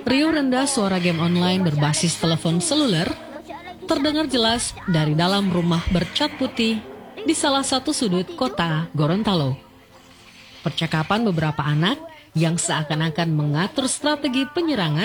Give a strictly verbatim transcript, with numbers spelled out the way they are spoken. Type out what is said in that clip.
Riuh rendah suara game online berbasis telepon seluler terdengar jelas dari dalam rumah bercat putih di salah satu sudut kota Gorontalo. Percakapan beberapa anak yang seakan-akan mengatur strategi penyerangan